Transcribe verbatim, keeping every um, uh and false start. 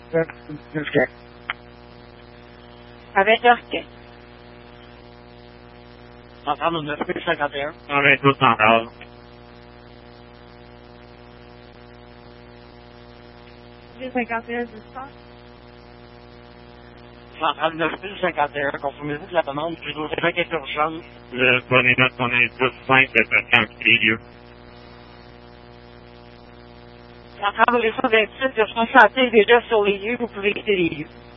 À vingt heures quinze. Centrale au neuf mille cinquante et un. cent vingt-huit centrale. cinquante et un distance. Centrale neuf mille cinquante et un, confirmez-vous que la demande du dossier est urgente. Le prenez note qu'on indice cinq de cette quantité lieu. Centrale réseau vingt-six, urgence santé déjà sur les lieux, vous pouvez quitter les lieux.